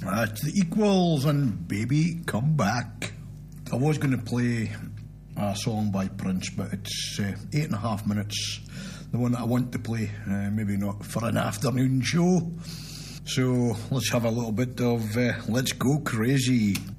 That's the Equals and Baby Come Back. I was going to play a song by Prince, but it's 8.5 minutes. The one that I want to play, maybe not for an afternoon show. So let's have a little bit of Let's Go Crazy.